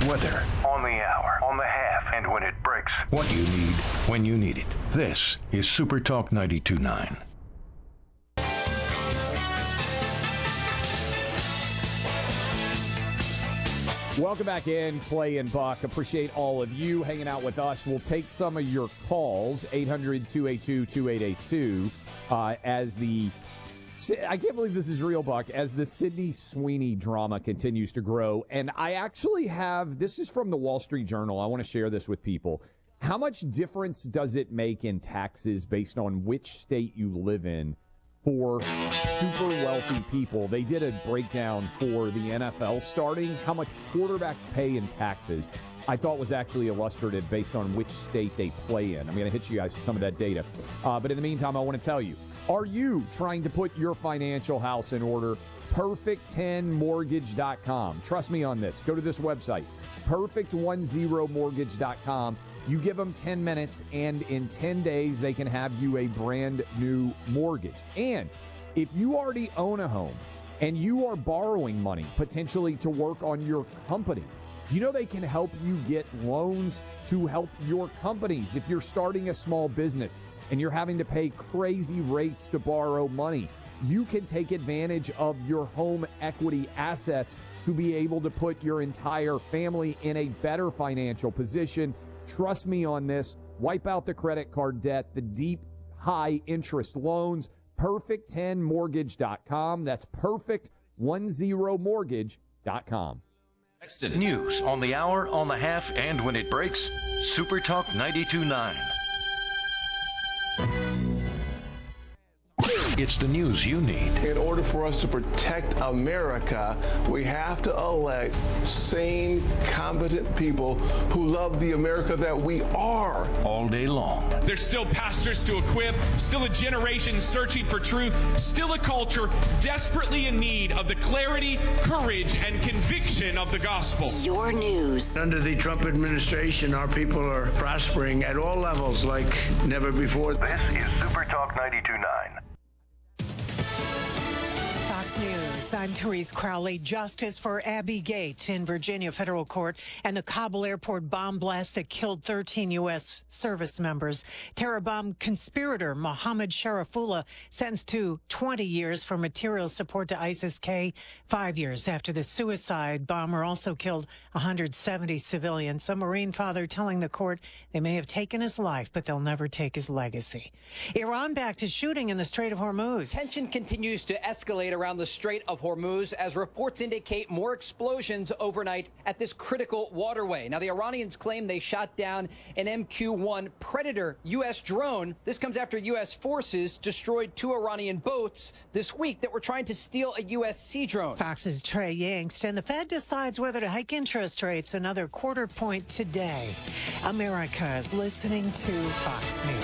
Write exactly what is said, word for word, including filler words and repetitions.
Weather. On the hour, on the half, and when it breaks. What you need, when you need it. This is Super Talk ninety-two point nine. Welcome back in, Clay and Buck. Appreciate all of you hanging out with us. We'll take some of your calls, eight hundred, two eight two, two eight eight two, uh, as the, I can't believe this is real, Buck, as the Sydney Sweeney drama continues to grow. And I actually have, this is from the Wall Street Journal. I want to share this with people. How much difference does it make in taxes based on which state you live in for super wealthy people? They did a breakdown for the N F L starting, how much quarterbacks pay in taxes. I thought was actually illustrative based on which state they play in. I'm going to hit you guys with some of that data. Uh, but in the meantime, I want to tell you, are you trying to put your financial house in order? perfect ten mortgage dot com. Trust me on this. Go to this website, perfect ten mortgage dot com. You give them ten minutes, and in ten days, they can have you a brand new mortgage. And if you already own a home and you are borrowing money potentially to work on your company, you know they can help you get loans to help your companies. If you're starting a small business and you're having to pay crazy rates to borrow money, you can take advantage of your home equity assets to be able to put your entire family in a better financial position. Trust me on this. Wipe out the credit card debt, the deep, high interest loans. perfect ten mortgage dot com. That's perfect ten mortgage dot com. News on the hour, on the half, and when it breaks. Super Talk ninety-two point nine. It's the news you need. In order for us to protect America, we have to elect sane, competent people who love the America that we are. All day long. There's still pastors to equip, still a generation searching for truth, still a culture desperately in need of the clarity, courage, and conviction of the gospel. Your news. Under the Trump administration, our people are prospering at all levels like never before. This is Super Talk ninety-two point nine. Fox News. I'm Therese Crowley. Justice for Abby Gates in Virginia federal court and the Kabul airport bomb blast that killed thirteen U S service members. Terror bomb conspirator Mohammed Sharifullah sentenced to twenty years for material support to ISIS-K, five years after the suicide bomber also killed one hundred seventy civilians. A Marine father telling the court they may have taken his life, but they'll never take his legacy. Iran back to shooting in the Strait of Hormuz. Tension continues to escalate around the Strait of Hormuz as reports indicate more explosions overnight at this critical waterway. Now, the Iranians claim they shot down an M Q one Predator U S drone. This comes after U S forces destroyed two Iranian boats this week that were trying to steal a U S sea drone. Fox's Trey Yingst, and the Fed decides whether to hike interest rates another quarter point today. America is listening to Fox News.